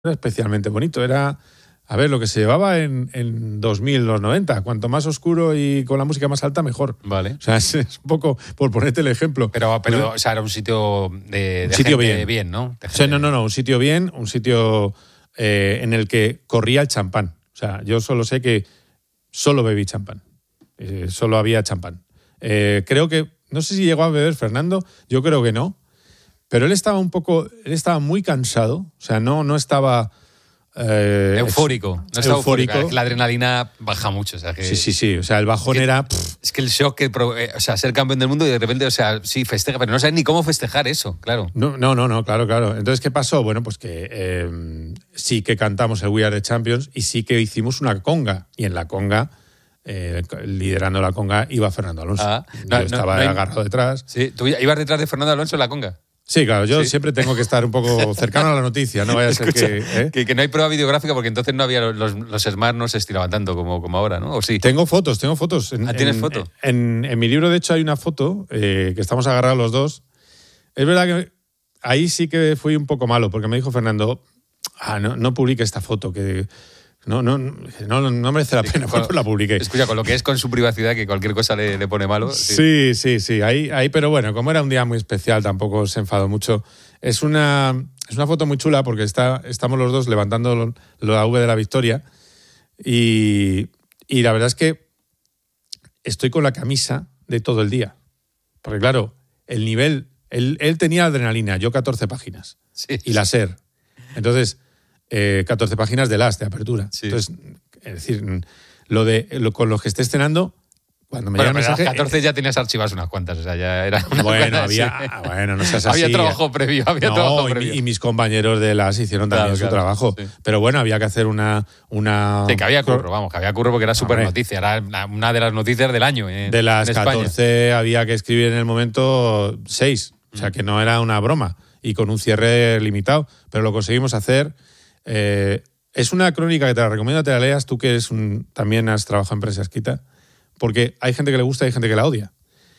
era especialmente bonito. Era, a ver, lo que se llevaba en 2000, los 90. Cuanto más oscuro y con la música más alta, mejor. Vale. O sea, es un poco por ponerte el ejemplo. Pero o sea, era un sitio de un sitio gente bien, ¿no? O sea, no, un sitio bien, un sitio en el que corría el champán. O sea, yo solo sé que solo bebí champán. Solo había champán. Creo que, no sé si llegó a beber Fernando, yo creo que no. Pero él estaba muy cansado, o sea, no estaba... eufórico. No estaba eufórico. eufórico. La adrenalina baja mucho. O sea, que, Sí. O sea, el bajón era... Es que el shock, o sea, ser campeón del mundo y de repente, o sea, sí, festeja, pero no sabes ni cómo festejar eso, claro. No, claro. Entonces, ¿qué pasó? Bueno, pues que sí que cantamos el We Are the Champions y sí que hicimos una conga. Y en la conga, liderando la conga, iba Fernando Alonso. Yo estaba agarrado detrás. Sí, ¿tú ibas detrás de Fernando Alonso en la conga? Sí, claro, yo siempre tengo que estar un poco cercano a la noticia, no vaya a ser que no hay prueba videográfica porque entonces no había los Smart no se estiraban tanto como ahora, ¿no? ¿O sí? Tengo fotos. ¿Tienes fotos? En mi libro, de hecho, hay una foto que estamos agarrados los dos. Es verdad que ahí sí que fui un poco malo porque me dijo Fernando, no publique esta foto, que no merece la pena, pues la publiqué. Escucha, con lo que es con su privacidad, que cualquier cosa le pone malo. Sí. Ahí, pero bueno, como era un día muy especial, tampoco se enfadó mucho. Es una foto muy chula porque estamos los dos levantando la V de la victoria y la verdad es que estoy con la camisa de todo el día. Porque claro, el nivel, él tenía adrenalina, yo 14 páginas. Sí. Y la SER. Entonces, 14 páginas de apertura. Sí. Entonces, es decir, con los que esté cenando, cuando me llega el mensaje... A las 14 ya tenías archivadas unas cuantas, o sea, ya era una no seas así. Había trabajo previo, Y mis compañeros de las hicieron también su trabajo. Sí. Pero bueno, había que hacer una... Sí, que había curro porque era súper noticia, era una de las noticias del año. De las 14 había que escribir en el momento 6, o sea que no era una broma, y con un cierre limitado, pero lo conseguimos hacer... es una crónica que te la recomiendo, te la leas, tú que también has trabajado en prensa escrita, porque hay gente que le gusta y hay gente que la odia.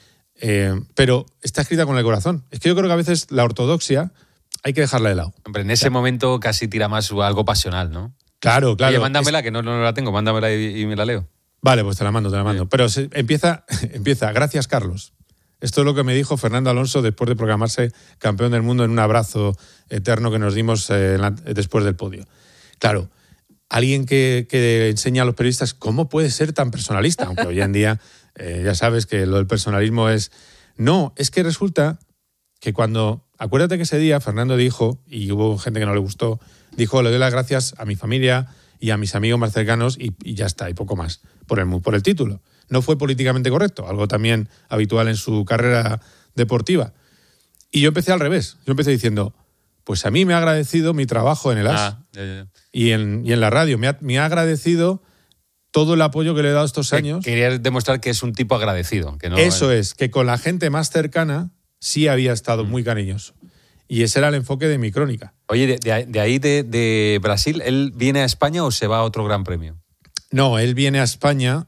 Pero está escrita con el corazón. Es que yo creo que a veces la ortodoxia hay que dejarla de lado. Hombre, en ese momento casi tira más algo pasional, ¿no? Claro. Oye, mándamela, que no la tengo, mándamela y me la leo. Vale, pues te la mando. Sí. Pero empieza, gracias Carlos. Esto es lo que me dijo Fernando Alonso después de proclamarse campeón del mundo en un abrazo eterno que nos dimos después del podio. Claro, alguien que enseña a los periodistas cómo puede ser tan personalista, aunque hoy en día ya sabes que lo del personalismo es... No, es que resulta que acuérdate que ese día Fernando dijo, y hubo gente que no le gustó, dijo, le doy las gracias a mi familia y a mis amigos más cercanos y ya está, y poco más, por el título. No fue políticamente correcto, algo también habitual en su carrera deportiva. Y yo empecé al revés. Yo empecé diciendo, pues a mí me ha agradecido mi trabajo en el AS y en la radio. Me ha agradecido todo el apoyo que le he dado estos años. Quería demostrar que es un tipo agradecido. Que no, Eso es, que con la gente más cercana sí había estado muy cariñoso. Y ese era el enfoque de mi crónica. Oye, de ahí de Brasil, ¿él viene a España o se va a otro gran premio? No, él viene a España,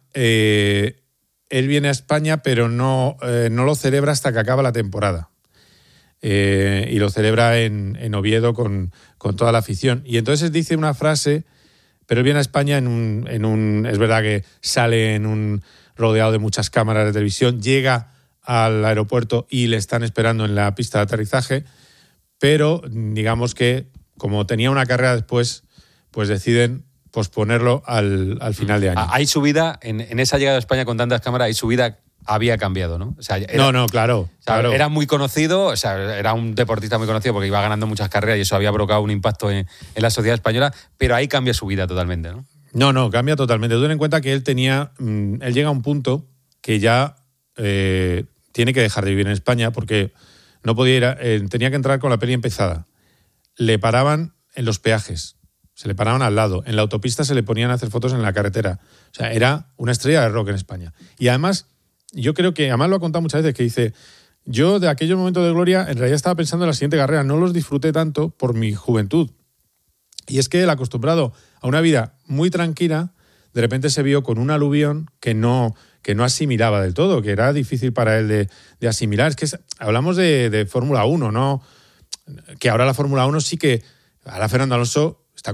pero no lo celebra hasta que acaba la temporada. Y lo celebra en Oviedo con toda la afición. Y entonces dice una frase, pero él viene a España es verdad que sale rodeado de muchas cámaras de televisión, llega al aeropuerto y le están esperando en la pista de aterrizaje, pero digamos que como tenía una carrera después, pues deciden posponerlo al final de año. Hay su vida, en esa llegada a España con tantas cámaras, hay su vida había cambiado, ¿no? O sea, claro. Era muy conocido, o sea, era un deportista muy conocido porque iba ganando muchas carreras y eso había provocado un impacto en la sociedad española, pero ahí cambia su vida totalmente, ¿no? No, cambia totalmente. Ten en cuenta que él llega a un punto que ya tiene que dejar de vivir en España porque no podía tenía que entrar con la peli empezada. Le paraban en los peajes, se le paraban al lado, en la autopista se le ponían a hacer fotos en la carretera. O sea, era una estrella de rock en España. Y además, yo creo que, además lo ha contado muchas veces, que dice, yo de aquellos momentos de gloria en realidad estaba pensando en la siguiente carrera, no los disfruté tanto por mi juventud. Y es que él, acostumbrado a una vida muy tranquila, de repente se vio con un aluvión que no asimilaba del todo, que era difícil para él de asimilar. Es que hablamos de Fórmula 1, ¿no? Que ahora la Fórmula 1 sí que... Ahora Fernando Alonso